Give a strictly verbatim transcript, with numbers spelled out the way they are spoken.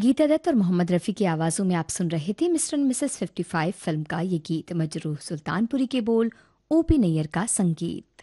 गीता दत्त और मोहम्मद रफ़ी की आवाज़ों में आप सुन रहे थे मिस्टर एंड मिसेस पचपन फिल्म का ये गीत। मजरूह सुल्तानपुरी के बोल, ओपी नैयर का संगीत।